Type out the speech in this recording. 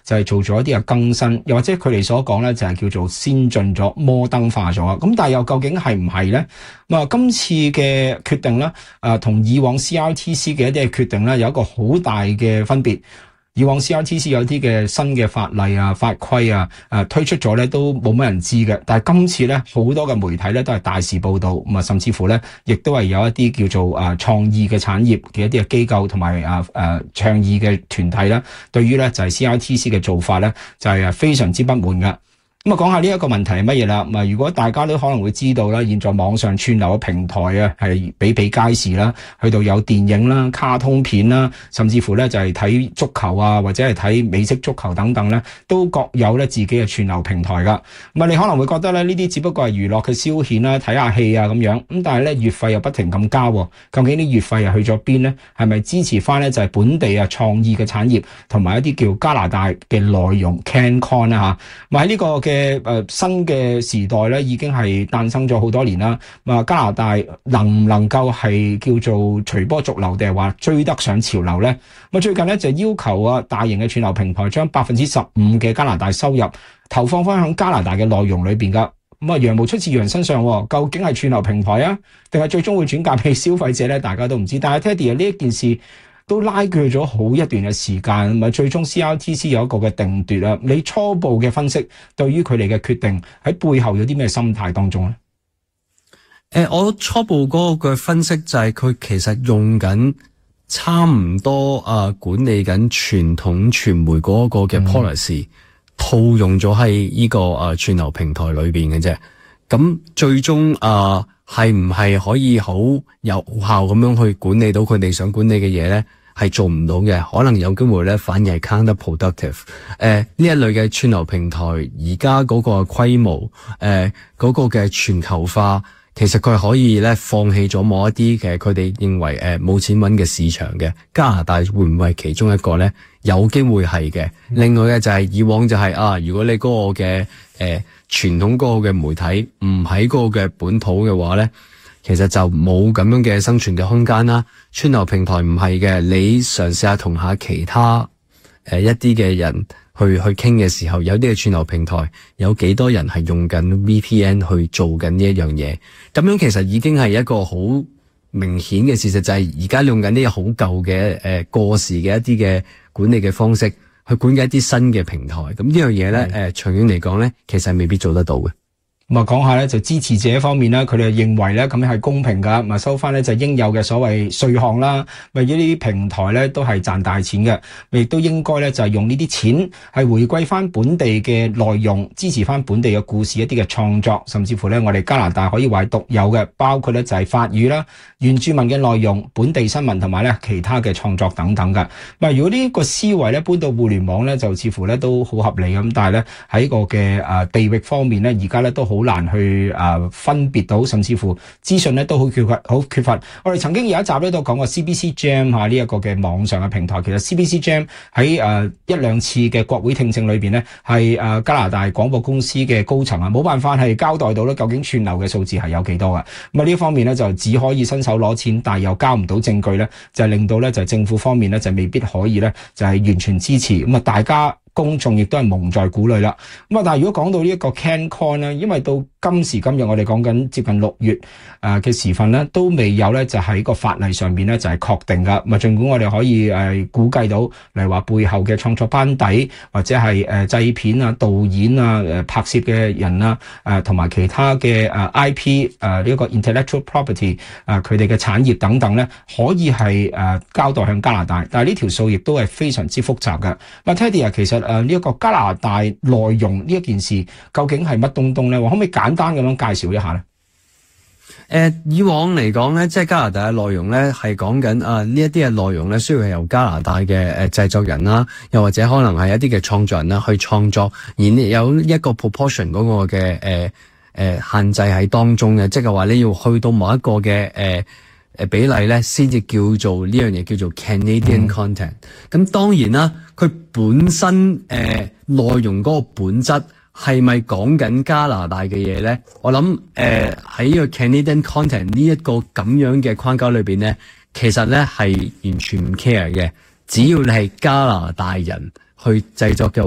就係做咗一啲嘅更新，又或者佢哋所講咧就係叫做先進咗、摩登化咗。咁但係又究竟係唔係咧？咁啊，今次嘅決定咧，同以往 CRTC 嘅一啲嘅決定咧有一個好大嘅分別。以往 CRTC 有啲嘅新嘅法例啊、法規啊，推出咗咧都冇乜人知嘅。但係今次咧，好多嘅媒體咧都係大肆報導，咁啊，甚至乎咧，亦都係有一啲叫做創意嘅產業嘅一啲嘅機構同埋倡議嘅團體啦，對於咧就係 CRTC 嘅做法咧，就係非常之不滿㗎。咁啊，講下呢一個問題係乜嘢啦？咁啊，如果大家都可能會知道啦，現在網上串流嘅平台啊，係比比皆是啦，去到有電影啦、卡通片啦，甚至乎咧就係睇足球啊，或者係睇美式足球等等咧，都各有咧自己嘅串流平台噶。咁啊，你可能會覺得咧呢啲只不過係娛樂嘅消遣啦，睇下戲啊咁樣。咁但係咧月費又不停咁交，究竟啲月費又去咗邊咧？係咪支持翻咧就係本地啊創意嘅產業，同埋一啲叫加拿大嘅內容 CanCon 啦嚇？咁喺呢個嘅新嘅時代咧，已經係誕生咗好多年啦。加拿大能唔能夠係叫做隨波逐流，定係話追得上潮流咧？最近咧就要求大型嘅串流平台將15%嘅加拿大收入投放翻響加拿大嘅內容裏邊噶。羊毛出自羊身上，究竟係串流平台啊，定係最終會轉嫁俾消費者咧？大家都唔知。但係 Teddy 呢一件事都拉鋸咗好一段嘅時間，最終 CRTC 有一個嘅定奪啦。你初步嘅分析，對於佢哋嘅決定喺背後有啲咩心態當中咧？ 我初步嗰個嘅分析就係佢其實用緊差唔多管理緊傳統傳媒嗰個嘅 policy，套用咗喺呢個串流平台裏邊嘅啫。咁最終係唔係可以好有效咁樣去管理到佢哋想管理嘅嘢咧？係做唔到嘅，可能有機會咧反而係 counterproductive。呢一類嘅串流平台而家嗰個規模，嗰個嘅全球化，其實佢可以咧放棄咗某一啲嘅佢哋認為冇錢揾嘅市場嘅。加拿大會唔會係其中一個咧？有機會係嘅。另外嘅就係以往就係如果你嗰個嘅傳統嗰個嘅媒體唔喺嗰個嘅本土嘅話咧，其實就冇咁樣嘅生存嘅空間啦。串流平台唔係嘅，你嘗試下同下其他一啲嘅人去傾嘅時候，有啲嘅串流平台有幾多人係用緊 VPN 去做緊呢一樣嘢？咁樣其實已經係一個好明顯嘅事實，就係而家用緊啲好舊嘅過時嘅一啲嘅管理嘅方式去管理一啲新嘅平台。咁呢樣嘢咧長遠嚟講咧，其實未必做得到嘅。 咁講下咧，就支持者方面咧，佢哋認為咧咁樣係公平噶，咁收翻咧就應有嘅所謂稅項啦。呢啲平台咧都係賺大錢嘅，亦都應該咧就係用呢啲錢係回歸翻本地嘅內容，支持翻本地嘅故事一啲嘅創作，甚至乎咧我哋加拿大可以話係獨有嘅，包括咧就係法語啦、原住民嘅內容、本地新聞同埋咧其他嘅創作等等嘅。如果呢個思維咧搬到互聯網咧，就似乎咧都好合理咁，但係咧喺個嘅地域方面咧，而家咧都好難去分別到，甚至乎資訊咧都好缺乏。我哋曾經有一集咧都講過 CBC Gem 呢一個嘅網上嘅平台，其實 CBC Gem 喺一兩次嘅國會聽證裏邊咧，係加拿大廣播公司嘅高層冇辦法係交代到咧究竟串流嘅數字係有幾多噶。咁呢方面咧就只可以伸手攞錢，但係又交唔到證據咧，就係令到咧就係政府方面咧就未必可以咧就係完全支持。咁大家公眾亦都係蒙在鼓裏啦。但係如果講到呢一個 CanCon 咧，因為到今時今日我哋講緊接近6月嘅時分咧，都未有咧就喺個法例上邊咧就係確定噶。儘管我哋可以估計到，例如話背後嘅創作班底或者係製片啊、導演啊、拍攝嘅人啊、同埋其他嘅IP 呢一個 intellectual property 佢哋嘅產業等等咧，可以係交代向加拿大，但係呢條數亦都係非常之複雜嘅。Teddy 啊，其實呢一個加拿大內容呢一件事究竟係乜東東咧？可唔可以簡單咁樣介紹一下咧？ 以往嚟講咧，即係加拿大嘅內容咧，係講緊呢一啲嘅內容咧，需要係由加拿大嘅製作人啦，又或者可能係一啲嘅創作人啦去創作，而有一個 proportion 嗰個嘅限制喺當中嘅，即係話你要去到某一個嘅比例咧，先至叫做呢樣嘢叫做 Canadian content。咁當然啦，佢本身內容嗰個本質係咪講緊加拿大嘅嘢咧？我諗喺呢個 Canadian content 呢一個咁樣嘅框架裏邊咧，其實咧係完全唔 care 嘅。只要你係加拿大人去製作嘅